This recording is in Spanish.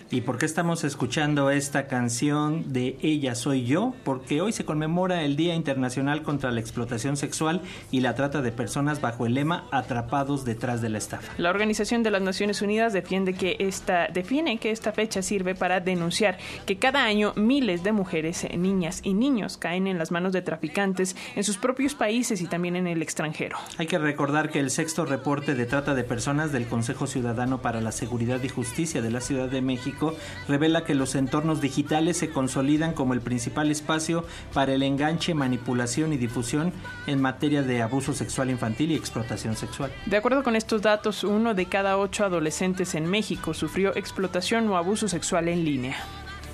¿Y por qué estamos escuchando esta canción de Ella Soy Yo? Porque hoy se conmemora el Día Internacional contra la Explotación Sexual y la Trata de Personas bajo el lema Atrapados detrás de la estafa. La Organización de las Naciones Unidas define que esta fecha sirve para denunciar que cada año miles de mujeres, niñas y niños caen en las manos de traficantes en sus propios países y también en el extranjero. Hay que recordar que el sexto reporte de trata de personas del Consejo Ciudadano para la Seguridad y Justicia de la Ciudad de México revela que los entornos digitales se consolidan como el principal espacio para el enganche, manipulación y difusión en materia de abuso sexual infantil y explotación sexual. De acuerdo con estos datos, 1 de cada 8 adolescentes en México sufrió explotación o abuso sexual en línea.